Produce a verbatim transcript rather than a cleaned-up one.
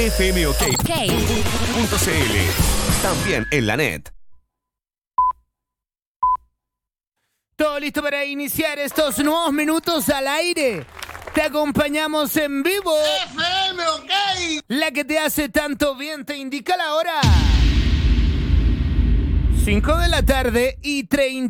fmok.cl. También en la net. Todo listo para iniciar estos nuevos minutos al aire. Te acompañamos en vivo. F M, ok. La que te hace tanto bien te indica la hora. cinco de la tarde y treinta.